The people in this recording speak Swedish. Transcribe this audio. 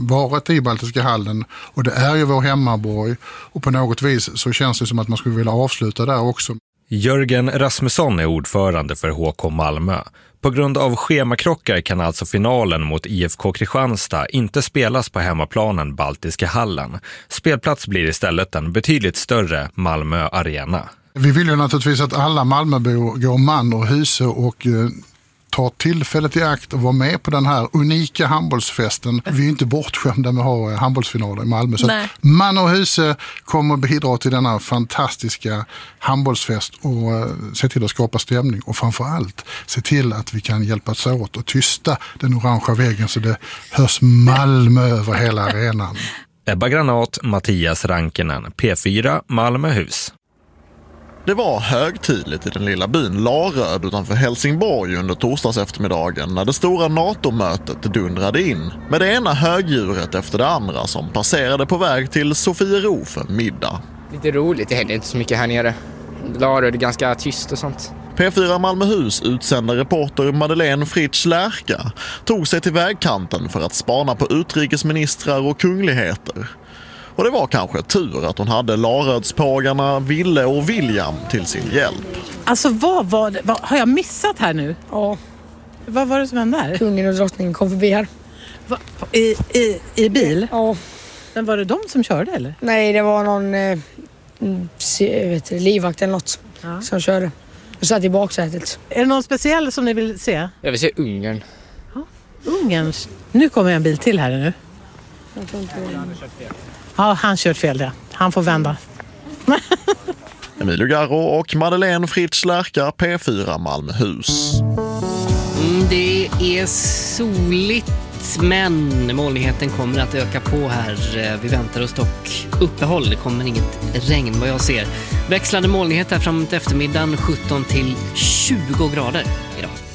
varit i Baltiska hallen och det är ju vår hemmaborg och på något vis så känns det som att man skulle vilja avsluta där också. Jörgen Rasmusson är ordförande för HK Malmö. På grund av schemakrockar kan alltså finalen mot IFK Kristianstad inte spelas på hemmaplanen Baltiska hallen. Spelplats blir istället en betydligt större Malmö Arena. Vi vill ju naturligtvis att alla Malmöbor går man och huse och tar tillfället i akt och vara med på den här unika handbollsfesten. Vi är inte bortskämda med att ha handbollsfinaler i Malmö. Så att man och huse kommer att bidra till denna fantastiska handbollsfest och se till att skapa stämning. Och framförallt se till att vi kan hjälpas åt och tysta den orangea väggen så det hörs Malmö över hela arenan. Ebba Granat, Mattias Rankinen, P4 Malmöhus. Det var högtidligt i den lilla byn Laröd utanför Helsingborg under torsdags eftermiddagen när det stora NATO-mötet dundrade in med det ena högdjuret efter det andra som passerade på väg till Sofiero för middag. Lite roligt, det händer inte så mycket här nere. Laröd är ganska tyst och sånt. P4 Malmöhus utsända reporter Madeleine Fritsch Lärka tog sig till vägkanten för att spana på utrikesministrar och kungligheter. Och det var kanske tur att hon hade Larödspågarna Ville och William till sin hjälp. Alltså vad har jag missat här nu? Ja. Vad var det som hände här? Kungen och drottningen kom förbi här. I bil? Ja. Men var det de som körde eller? Nej, det var någon livvakt eller något som körde. Och satt i baksätet. Är det någon speciell som ni vill se? Jag vill se Ungern. Ja, Ungern. Nu kommer en bil till här nu. Ja, han kört fel det. Han får vända. Emilio Garro och Madeleine Fritsch Lärka, P4 Malmöhus. Det är soligt, men molnigheten kommer att öka på här. Vi väntar oss dock uppehåll. Det kommer inget regn vad jag ser. Växlande molnighet här framåt eftermiddagen, 17 till 20 grader idag.